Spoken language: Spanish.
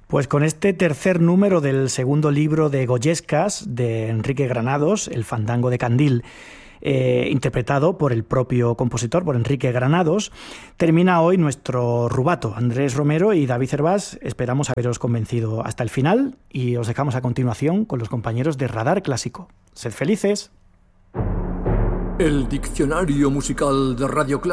Pues con este tercer número del segundo libro de Goyescas de Enrique Granados, El fandango de Candil, interpretado por el propio compositor, por Enrique Granados, termina hoy nuestro rubato. Andrés Romero y David Cervás, esperamos haberos convencido hasta el final y os dejamos a continuación con los compañeros de Radar Clásico. Sed felices. El diccionario musical de Radio Clásica.